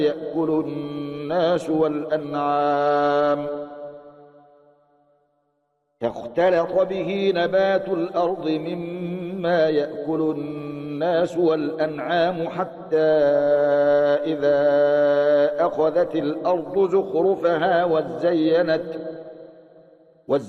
يأكل الناس والأنعام فاختلط به نبات الأرض مما يأكل الناس والأنعام حتى إذا أخذت الأرض زخرفها وزينت